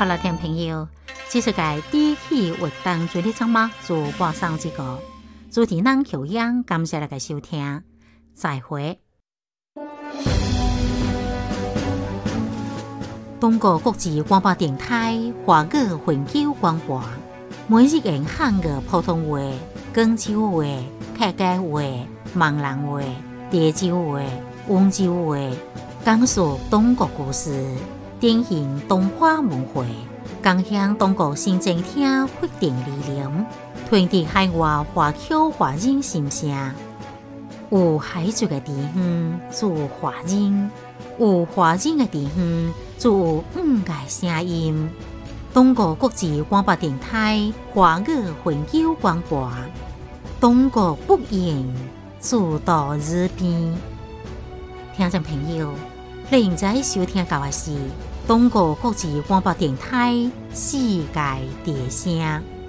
好了，听众朋友，这是个第一期活动最的节目做播送这个主持人小样，感谢大家收听，再会。中国国际广播电台华语环球广播，每日用汉语普通话、广州话、客家话、闽南话、潮州话、温州话，讲述中国故事，典型东华文化，共享中国新政厅决定理念，传递海外华侨华人心声。有海族的地方，就有华人；有华人的地方，就有个声音。中国国际广播电台华语环球广播，中国不言，自到日边。听众朋友，你现在收听到的是中国国际广播电台世界之声。